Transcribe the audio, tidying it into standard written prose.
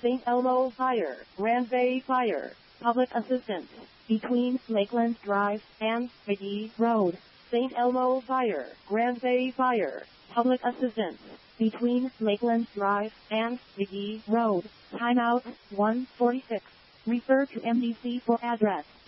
St. Elmo Fire, Grand Bay Fire, Public Assistance, between Lakeland Drive and McGee Road. St. Elmo Fire, Grand Bay Fire, Public Assistance, between Lakeland Drive and McGee Road. Timeout 1:46. Refer to MDC for address.